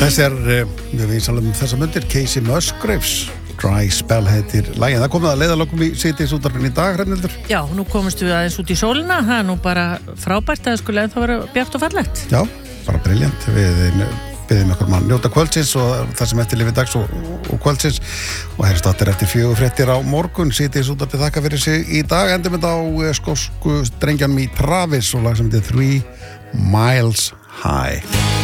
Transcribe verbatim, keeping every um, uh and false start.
Þessi er, við vinsalum þessa myndir, Casey Musgraves, Dry Spell heitir lagið. Það komið að leiðalokum í Síðdegisútvarpinu í dag, Hrefnhildur. Já, nú komumst við aðeins út í sólina, það er nú bara frábært að það skulle ennþá vera bjart og fallegt. Já, bara brilljant. Við byrðum ykkur mann njóta kvöldsins og það sem eftir lifið dags og, og kvöldsins og herrst áttir eftir fjögur fréttir á morgun. Síðdegisútvarpið þakka fyrir sig í dag. Endum þetta á skosku drengjanum í Travis og lag sem heitir Three Miles High.